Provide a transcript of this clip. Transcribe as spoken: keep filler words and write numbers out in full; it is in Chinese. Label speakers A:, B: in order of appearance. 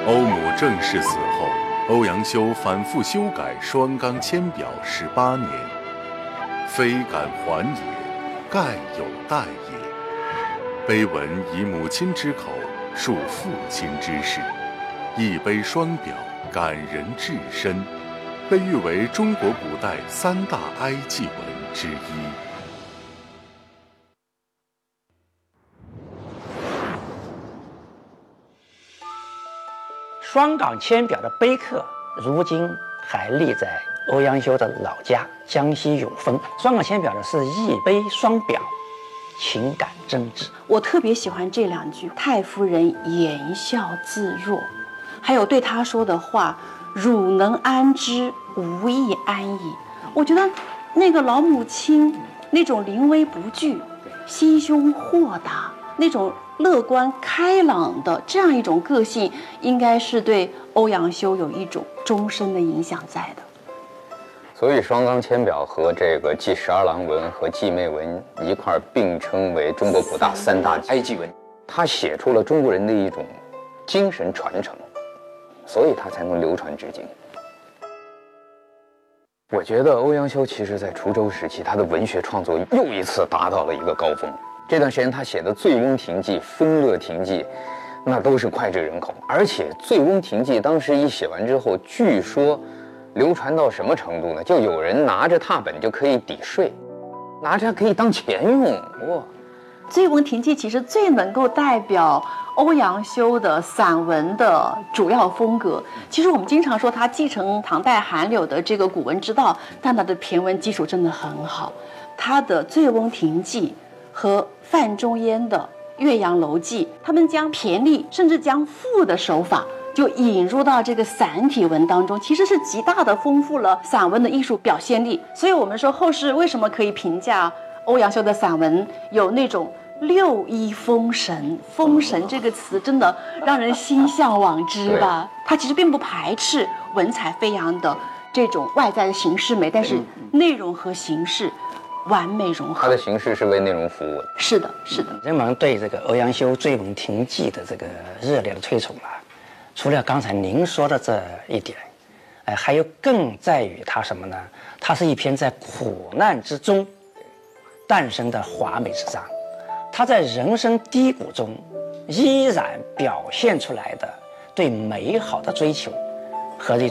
A: 欧姆正式死后，欧阳修反复修改双纲签表十八年，非敢还也，盖有待也。碑文以母亲之口述父亲之事，一碑双表，感人至深，被誉为中国古代三大哀祭文之一。
B: 双岗签表的碑刻，如今还立在欧阳修的老家江西永丰。双岗签表呢是一碑双表，情感真挚。
C: 我特别喜欢这两句：太夫人言笑自若，还有对他说的话：“汝能安之，吾亦安矣。”我觉得那个老母亲那种临危不惧、心胸豁达、那种乐观开朗的这样一种个性，应该是对欧阳修有一种终身的影响在的。
D: 所以双纲签表和这个祭十二郎文和祭妹文一块并称为中国古大三大哀祭文。他写出了中国人的一种精神传承，所以他才能流传至今。我觉得欧阳修其实在滁州时期，他的文学创作又一次达到了一个高峰。这段时间他写的《醉翁亭记》《风乐亭记》，那都是脍炙人口。而且《醉翁亭记》当时一写完之后，据说流传到什么程度呢？就有人拿着拓本就可以抵税，拿着可以当钱用。哇！
C: 《醉翁亭记》其实最能够代表欧阳修的散文的主要风格。其实我们经常说他继承唐代韩柳的这个古文之道，但他的骈文基础真的很好。他的《醉翁亭记》和范仲淹的《岳阳楼记》，他们将骈俪甚至将赋的手法就引入到这个散体文当中，其实是极大的丰富了散文的艺术表现力。所以我们说后世为什么可以评价欧阳修的散文有那种六艺封神，封神这个词真的让人心向往之吧。他其实并不排斥文采飞扬的这种外在的形式美，但是内容和形式完美融合。
D: 他的形式是为内容服务的。
C: 是的，是的。
B: 人们对这个欧阳修《醉翁亭记》的这个热烈的推崇啊，除了刚才您说的这一点，哎，还有更在于它什么呢？它是一篇在苦难之中诞生的华美之章，它在人生低谷中依然表现出来的对美好的追求和这